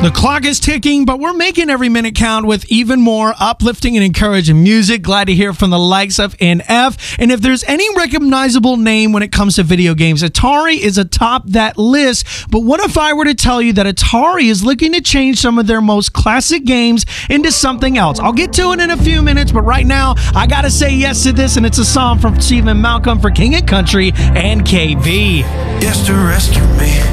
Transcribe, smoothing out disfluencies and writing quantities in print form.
The clock is ticking, but we're making every minute count with even more uplifting and encouraging music. Glad to hear from the likes of NF. And if there's any recognizable name when it comes to video games, Atari is atop that list. But what if I were to tell you that Atari is looking to change some of their most classic games into something else? I'll get to it in a few minutes, but right now, I gotta say yes to this, and it's a song from Stephen Malcolm for King and Country and KB. Yes, to rescue me.